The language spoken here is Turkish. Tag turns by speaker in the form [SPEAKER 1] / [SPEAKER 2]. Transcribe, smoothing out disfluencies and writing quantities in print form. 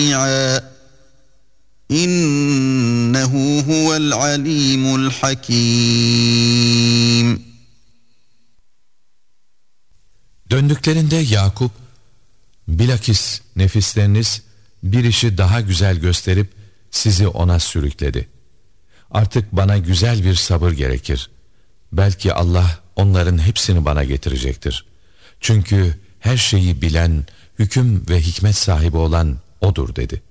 [SPEAKER 1] İnnehu huvel alimul hakim.
[SPEAKER 2] Döndüklerinde Yakup, bilakis nefisleriniz bir işi daha güzel gösterip sizi ona sürükledi. Artık bana güzel bir sabır gerekir. Belki Allah onların hepsini bana getirecektir. Çünkü her şeyi bilen, hüküm ve hikmet sahibi olan O'dur dedi.